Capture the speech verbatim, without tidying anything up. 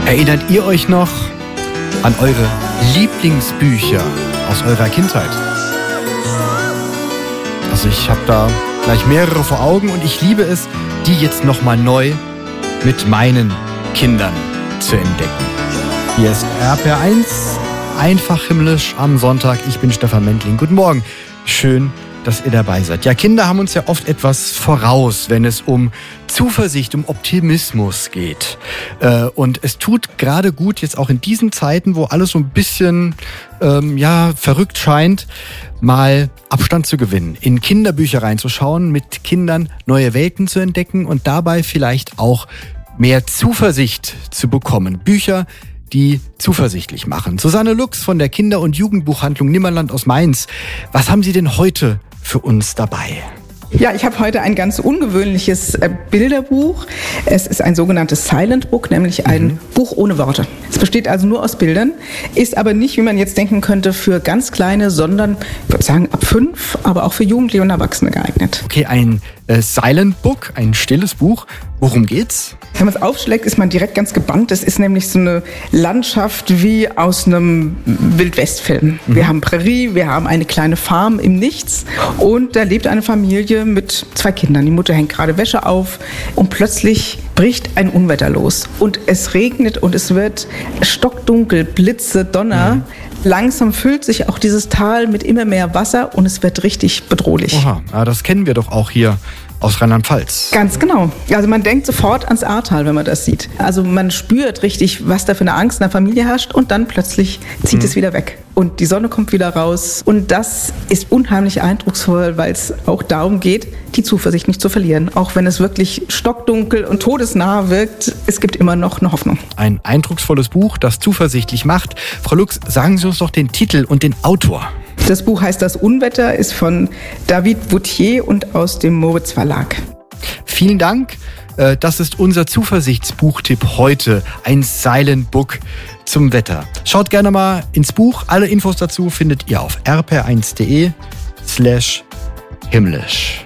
Erinnert ihr euch noch an eure Lieblingsbücher aus eurer Kindheit? Also ich habe da gleich mehrere vor Augen und ich liebe es, die jetzt nochmal neu mit meinen Kindern zu entdecken. Hier ist R P R eins, einfach himmlisch am Sonntag. Ich bin Stefan Mentling. Guten Morgen. Schön, dass ihr dabei seid. Ja, Kinder haben uns ja oft etwas voraus, wenn es um Zuversicht, um Optimismus geht. Äh, und es tut gerade gut, jetzt auch in diesen Zeiten, wo alles so ein bisschen ähm, ja, verrückt scheint, mal Abstand zu gewinnen, in Kinderbücher reinzuschauen, mit Kindern neue Welten zu entdecken und dabei vielleicht auch mehr Zuversicht zu bekommen. Bücher, die zuversichtlich machen. Susanne Lux von der Kinder- und Jugendbuchhandlung Nimmerland aus Mainz. Was haben Sie denn heute für uns dabei? Ja, ich habe heute ein ganz ungewöhnliches äh, Bilderbuch. Es ist ein sogenanntes Silent Book, nämlich ein mhm. Buch ohne Worte. Es besteht also nur aus Bildern, ist aber nicht, wie man jetzt denken könnte, für ganz Kleine, sondern, ich würde sagen, ab fünf, aber auch für Jugendliche und Erwachsene geeignet. Okay, ein äh, Silent Book, ein stilles Buch. Worum geht's? Wenn man es aufschlägt, ist man direkt ganz gebannt. Es ist nämlich so eine Landschaft wie aus einem Wildwestfilm. Mhm. Wir haben Prärie, wir haben eine kleine Farm im Nichts und da lebt eine Familie mit zwei Kindern. Die Mutter hängt gerade Wäsche auf und plötzlich bricht ein Unwetter los. Und es regnet und es wird stockdunkel, Blitze, Donner. Mhm. Langsam füllt sich auch dieses Tal mit immer mehr Wasser und es wird richtig bedrohlich. Oha, ja, das kennen wir doch auch hier aus Rheinland-Pfalz. Ganz genau. Also man denkt sofort ans Ahrtal, wenn man das sieht. Also man spürt richtig, was da für eine Angst in der Familie herrscht und dann plötzlich zieht mhm. es wieder weg. Und die Sonne kommt wieder raus. Und das ist unheimlich eindrucksvoll, weil es auch darum geht, die Zuversicht nicht zu verlieren. Auch wenn es wirklich stockdunkel und todesnah wirkt, es gibt immer noch eine Hoffnung. Ein eindrucksvolles Buch, das zuversichtlich macht. Frau Lux, sagen Sie uns doch den Titel und den Autor. Das Buch heißt Das Unwetter, ist von David Wouthier und aus dem Moritz Verlag. Vielen Dank. Das ist unser Zuversichtsbuchtipp heute. Ein Silent Book zum Wetter. Schaut gerne mal ins Buch. Alle Infos dazu findet ihr auf r p r eins punkt d e slash himmlisch.